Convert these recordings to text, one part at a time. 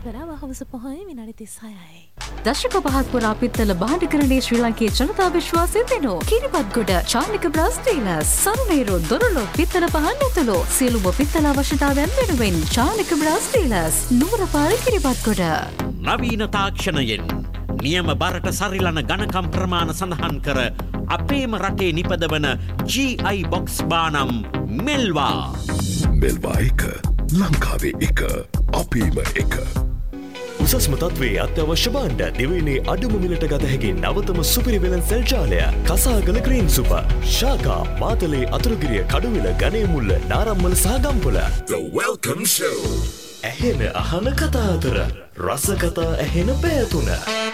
කරා හවස 5:36යි. දශක පහක් පුරා පිත්තල භාණ්ඩකරණයේ ශ්‍රී ලංකේ ජනතා විශ්වාසය දෙනෝ කිරිබත්ගොඩ චානික බ්‍රාස් ටීලර්ස් සරුනේරු දොරලු පිත්තල පහන් ඇතුළු සියලුම පිත්තල අවශ්‍යතාවයන් වෙනුවෙන් චානික බ්‍රාස් ටීලර්ස් නුවරපාර කිරිබත්ගොඩ. නවීන තාක්ෂණයෙන් නියම බරට සරිලන ඝනකම් ප්‍රමාණ සඳහන් කර අපේම රටේ නිපදවන GI box බානම් මෙල්වා. මෙල්වා එක ලංකාවේ එක අපේම එක. උසස්ම තත්වයේ අත්‍යවශ්‍ය භාණ්ඩ දිවයිනේ අඩුම මිලට ගත හැකි නවතම සුපිරි වෙළඳ ජාලය කසාගල ග්‍රීන් සුපර් ශාකා මාතලේ අතුරුගිරිය කඩුවිල ගණේමුල්ල නාරම්මල සහ ගම්පොළ. The Welcome Show. ඇහෙන අහන කතා අතර රස කතා ඇහෙන පැතුන.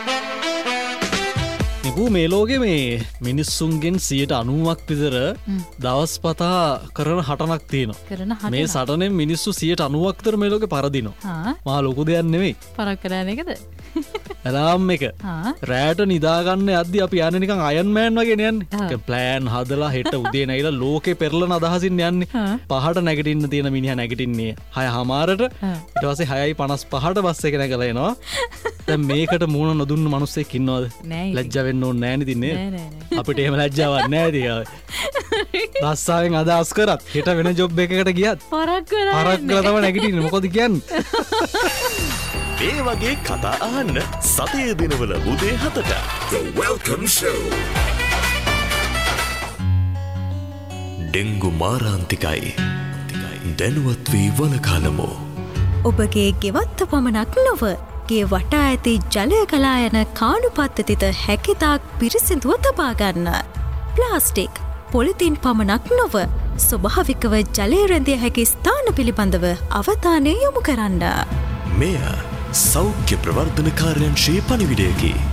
නිපු මේ ලෝකෙ මේ මිනිස්සුන්ගෙන් 90%ක් විතර දවස් පතා කරන හටනක් තියෙනවා. මේ සටනෙන් මිනිස්සු 90%ක් විතර මේ ලෝකෙ පරදිනවා. මහා ලොකු දෙයක් නෙවෙයි. පරක් කරන එකද? ඇලාම් එක. රෑට නිදාගන්න යද්දි අපි යන්නේ නිකන් අයන් මෑන් වගේ යන්නේ. ප්ලෑන් හදලා හෙට උදේ නැගිලා ලෝකෙ පෙරලන අදහසින් යන්නේ. 5ට නැගිටින්න තියෙන මිනිහා නැගිටින්නේ 6:00ට. ඊට පස්සේ 6:55ට බස් එක නැගලා එනවා. දැන් මේකට මූණ නොදුන්න මිනිස්සෙක් ඉන්නවද? ලැජ්ජා වෙන්න ඕනේ නැහැ නේද ඉන්නේ. අපිට එහෙම ලැජ්ජාවක් නැහැ ඉතින්. රස්සාවෙන් අදහස් කරත් හෙට වෙන ජොබ් එකකට ගියත් පරක් කරලා තමයි නැගිටින්නේ. මොකද කියන්නේ? මේ වගේ කතා අහන්න සතියේ දිනවල උදේ 7ට The Welcome Show. ඩෙංගු මාරාන්තිකයි. දැනුවත් වී වළකාලමු. ඔබගේ ගෙවත්ත පමණක් නොව ගේ වටා ඇති ජලය ගලා යන කාණු පද්ධතිත හැකිතාක් පිරිසිදුව තබා ගන්න. ප්ලාස්ටික් පොලිතින් පමණක් නොව ස්වභාවිකව ජලය රැඳිය හැකි ස්ථාන පිළිබඳව අවධානය යොමු කරන්න. මෙය සෞඛ්‍ය ප්‍රවර්ධන කාර්යංශයේ පණිවිඩයකි.